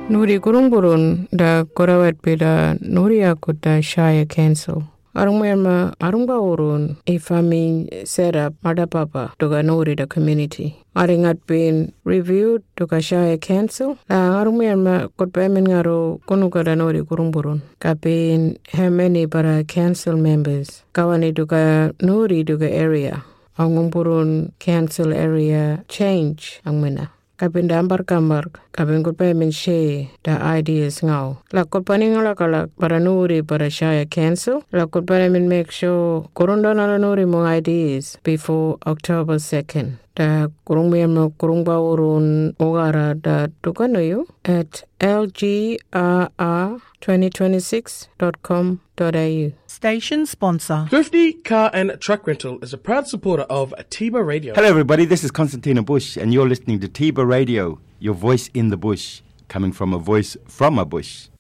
Nuri Gurungurun da Gorawat Bida Nuriakut da Shire Council. Arungmerma Arungba Urun Ifami set up Madapapa Toga Nuri the community. Aringat been reviewed Toga Shire Council. La Arungmerma Kutbemingaro Kunukada Nuri Gurungurun. Kapin Hermeni para council members. Kawani Toga Nuri Toga area. Angumpurun council area change angmena. Kapin dambar kambar, kapin kutpa min share the ideas ngau. La kutpa ni ngala kala para nuri para Shire Council. La kutpa min make sure kurunda nala nuri mo ideas before October 2nd. Da kurungmiyam kurungba urun ogara da tukanoyu at lgrr2026.com.au. Station sponsor. Thrifty Car and Truck Rental is a proud supporter of Tiba Radio. Hello everybody, this is Constantina Bush and you're listening to Tiba Radio, your voice in the bush, coming from a voice from a bush.